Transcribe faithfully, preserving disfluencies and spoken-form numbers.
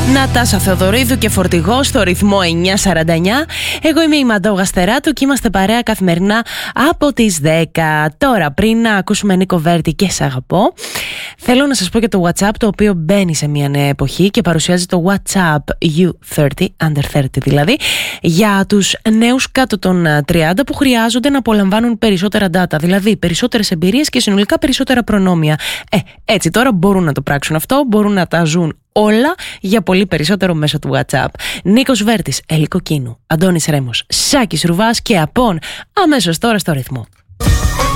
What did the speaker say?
Νατάσα Θεοδωρίδου και Φορτηγό στο ρυθμό εννιά σαράντα εννιά. Εγώ είμαι η Μαντώ Γαστεράτου και είμαστε παρέα καθημερινά από τις δέκα. Τώρα, πριν να ακούσουμε Νίκο Βέρτη και Σ' αγαπώ, θέλω να σας πω για το WhatsApp, το οποίο μπαίνει σε μια νέα εποχή και παρουσιάζει το WhatsApp γιου θέρτι, under θέρτι δηλαδή, για τους νέους κάτω των τριάντα που χρειάζονται να απολαμβάνουν περισσότερα data, δηλαδή περισσότερες εμπειρίες και συνολικά περισσότερα προνόμια. Ε, έτσι τώρα μπορούν να το πράξουν αυτό, μπορούν να τα ζουν όλα για πολύ περισσότερο μέσω του WhatsApp. Νίκος Βέρτης, Ελίκο Κίνου, Αντώνης Ρέμος, Σάκης Ρουβάς και Απών, αμέσως τώρα στο ρυθμό.